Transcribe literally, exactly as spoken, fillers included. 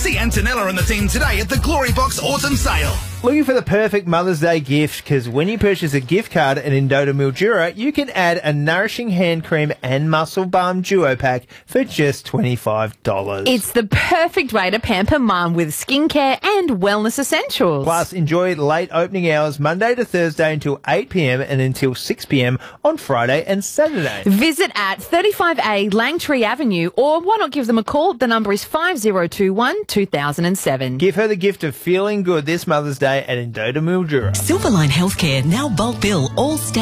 See Antonella and the team today at the Glory Box Autumn Sale. Looking for the perfect Mother's Day gift? Because when you purchase a gift card at Endota Mildura, you can add a Nourishing Hand Cream and Muscle Balm Duo Pack for just twenty-five dollars. It's the perfect way to pamper mum with skincare and wellness essentials. Plus, enjoy late opening hours Monday to Thursday until eight p m and until six p m on Friday and Saturday. Visit at thirty-five A Langtree Avenue, or why not give them a call? The number is five zero two one, two thousand seven. Give her the gift of feeling good this Mother's Day at Endota Mildura. Silverline Healthcare, now bulk bill all staff.